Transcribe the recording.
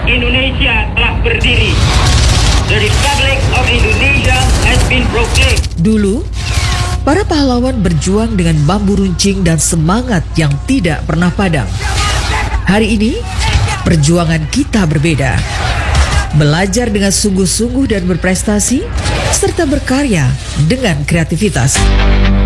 Indonesia telah berdiri. The Republic of Indonesia has been proclaimed. Dulu, para pahlawan berjuang dengan bambu runcing dan semangat yang tidak pernah padam. Hari ini, perjuangan kita berbeda. Belajar dengan sungguh-sungguh dan berprestasi, serta berkarya dengan kreativitas.